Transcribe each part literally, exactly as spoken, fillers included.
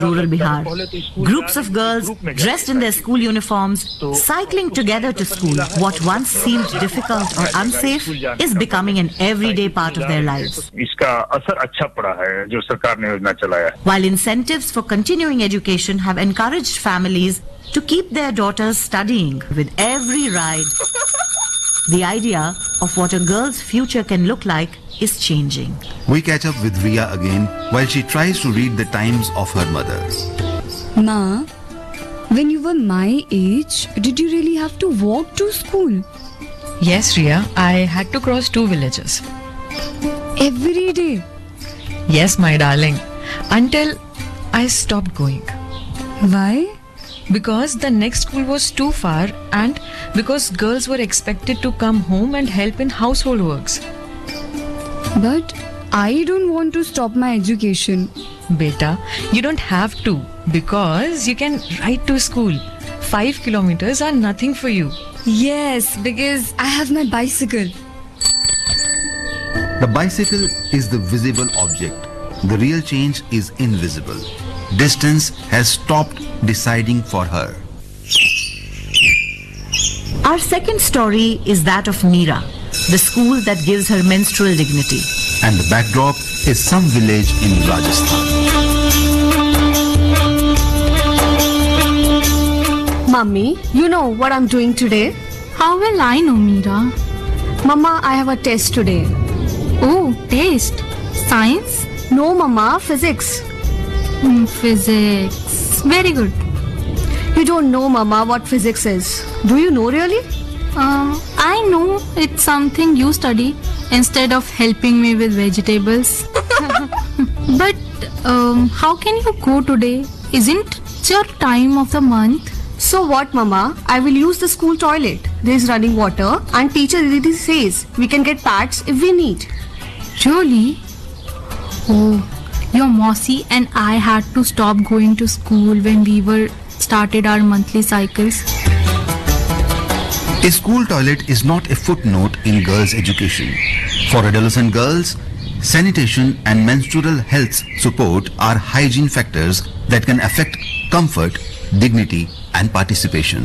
rural Bihar. Groups of girls dressed in their school uniforms, cycling together to school. What once seemed difficult or unsafe is becoming an everyday part of their lives. While incentives for continuing education have encouraged families to keep their daughters studying with every ride, the idea of what a girl's future can look like is changing. We catch up with Riya again while she tries to read the times of her mother. Ma, when you were my age, did you really have to walk to school? Yes, Riya, I had to cross two villages. Every day? Yes, my darling. Until I stopped going. Why? Because the next school was too far and because girls were expected to come home and help in household works. But I don't want to stop my education. Beta, you don't have to because you can ride to school. Five kilometers are nothing for you. Yes, because I have my bicycle. The bicycle is the visible object. The real change is invisible. Distance has stopped deciding for her. Our second story is that of Meera, the school that gives her menstrual dignity. And the backdrop is some village in Rajasthan. Mummy, you know what I'm doing today? How will I know, Meera? Mama, I have a test today. Oh, test? Science? No, Mama, physics. Mm, physics. Very good. You don't know, Mama, what physics is. Do you know really? Uh, I know it's something you study instead of helping me with vegetables. But um, how can you go today? Isn't it your time of the month? So what, Mama? I will use the school toilet. There is running water and teacher Didi says we can get pads if we need. Really? Oh, your Mossy and I had to stop going to school when we were started our monthly cycles. A school toilet is not a footnote in girls' education. For adolescent girls, sanitation and menstrual health support are hygiene factors that can affect comfort, dignity, and participation.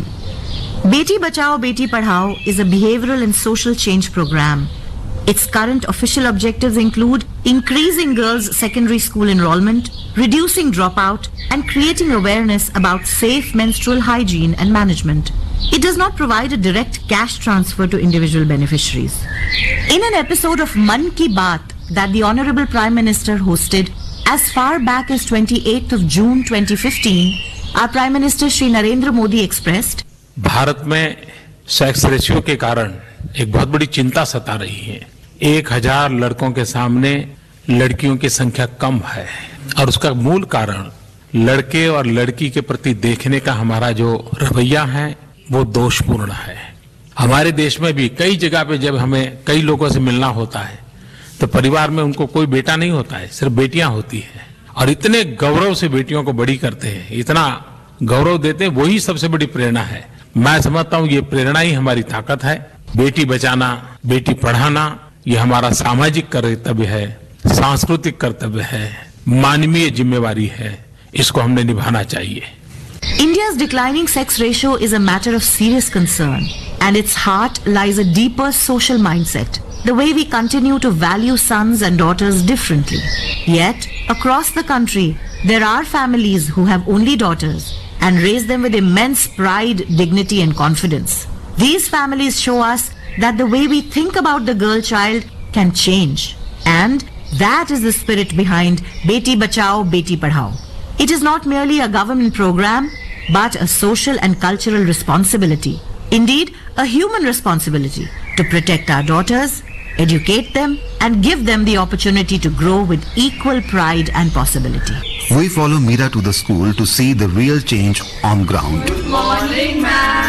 Beti Bachao Beti Padhao is a behavioral and social change program. Its current official objectives include increasing girls' secondary school enrollment, reducing dropout, and creating awareness about safe menstrual hygiene and management. It does not provide a direct cash transfer to individual beneficiaries. In an episode of Man Ki Baat that the Honorable Prime Minister hosted as far back as twenty-eighth of June twenty fifteen, our Prime Minister Shri Narendra Modi expressed, Bharat में sex ratio के कारण एक बहुत बड़ी चिंता सता रही है. एक हजार लड़कों के सामने लड़कियों की संख्या कम है और उसका मूल कारण लड़के और लड़की के प्रति देखने का हमारा जो रवैया है वो दोषपूर्ण है. हमारे देश में भी कई जगह पे जब हमें कई लोगों से मिलना होता है तो परिवार में उनको कोई बेटा नहीं होता है, सिर्फ बेटियां होती है और इतने गौरव से बेटियों को बड़ी करते हैं, इतना गौरव देते हैं, वही सबसे बड़ी प्रेरणा है. मैं समझता हूँ ये प्रेरणा ही हमारी ताकत है. बेटी बचाना, बेटी पढ़ाना ये हमारा सामाजिक कर्तव्य है, सांस्कृतिक कर्तव्य है, मानवीय जिम्मेवारी है. इसको हमने निभाना चाहिए. India's declining sex ratio is a matter of serious concern, and its heart lies a deeper social mindset, the way we continue to value sons and daughters differently. Yet, across the country, there are families who have only daughters and raise them with immense pride, dignity, and confidence. These families show us that the way we think about the girl child can change, and that is the spirit behind Beti Bachao Beti Padhao. It is not merely a government program, but a social and cultural responsibility. Indeed, a human responsibility to protect our daughters, educate them, and give them the opportunity to grow with equal pride and possibility. We follow Meera to the school to see the real change on ground. Good morning,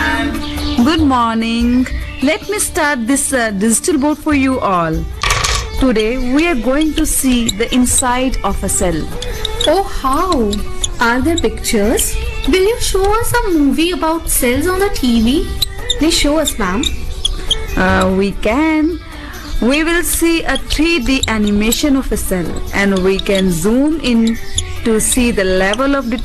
ma'am. Good morning. Let me start this uh, digital board for you all. Today, we are going to see the inside of a cell. Oh, how? Are there pictures? Will you show us a movie about cells on the T V? Please show us, ma'am. Uh, we can. We will see a three D animation of a cell and we can zoom in to see the level of